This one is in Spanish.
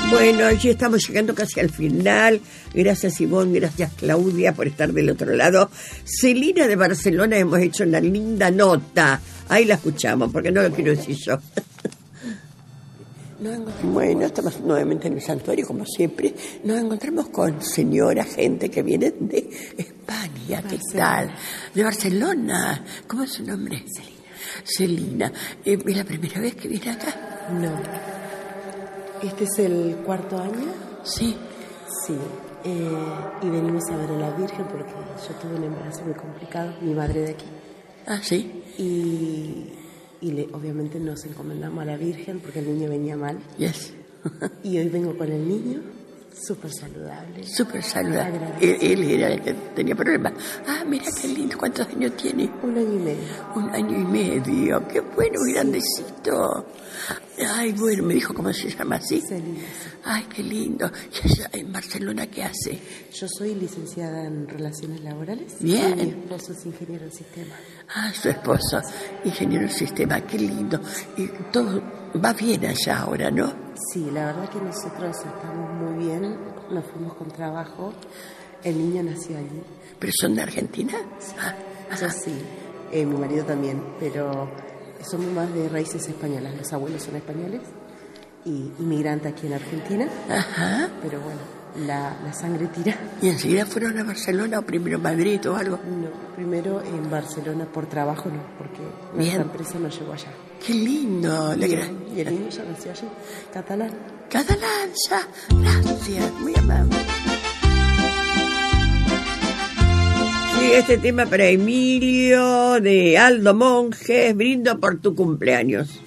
Bueno, ya estamos llegando casi al final. Gracias Ivonne, gracias Claudia por estar del otro lado. Celina de Barcelona, hemos hecho una linda nota. Ahí la escuchamos, porque no lo quiero decir yo. Bueno, estamos nuevamente en el santuario, como siempre. Nos encontramos con señora, gente que viene de España. ¿Qué tal? De Barcelona. ¿Cómo es su nombre? Celina. ¿Es la primera vez que viene acá? No. ¿Este es el cuarto año? Sí. Sí. Y venimos a ver a la Virgen porque yo tuve un embarazo muy complicado, mi madre de aquí. Ah, sí. Y obviamente nos encomendamos a la Virgen porque el niño venía mal. Yes. Y hoy vengo con el niño, súper saludable. Súper saludable. Él era el que tenía problemas. Ah, mira qué lindo. ¿Cuántos años tiene? 1 año y medio. 1 año y medio. Qué bueno, sí. Grandecito. Ay, bueno, me dijo cómo se llama, ¿sí? Celina. Ay, qué lindo. ¿Y allá en Barcelona qué hace? Yo soy licenciada en Relaciones Laborales. Bien. Y mi esposo es ingeniero en sistemas. Ah, su esposo, ingeniero en sistema, qué lindo. Y todo va bien allá ahora, ¿no? Sí, la verdad que nosotros estamos muy bien. Nos fuimos con trabajo. El niño nació allí. ¿Pero son de Argentina? Yo sí. Mi marido también, pero somos más de raíces españolas. Los abuelos son españoles y inmigrantes aquí en Argentina. Ajá. Pero bueno, la sangre tira. ¿Y enseguida fueron a Barcelona o primero Madrid o algo? No, primero en Barcelona por trabajo, no, porque nuestra empresa nos llevó allá. ¡Qué lindo! Y el niño ya nació allí, catalán. Catalán, ya. Gracias, muy amable. Sí, este tema para Emilio de Aldo Monjes, brindo por tu cumpleaños.